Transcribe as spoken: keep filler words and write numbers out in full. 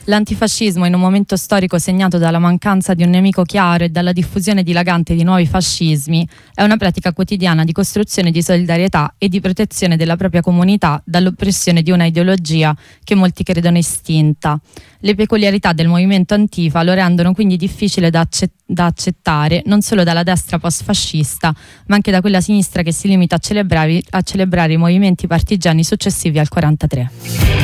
L'antifascismo, in un momento storico segnato dalla mancanza di un nemico chiaro e dalla diffusione dilagante di nuovi fascismi, è una pratica quotidiana di costruzione di solidarietà e di protezione della propria comunità dall'oppressione di una ideologia che molti credono estinta. Le peculiarità del movimento Antifa lo rendono quindi difficile da, accett- da accettare non solo dalla destra post-fascista, ma anche da quella sinistra che si limita a celebrare, a celebrare i movimenti partigiani successivi al quarantatré.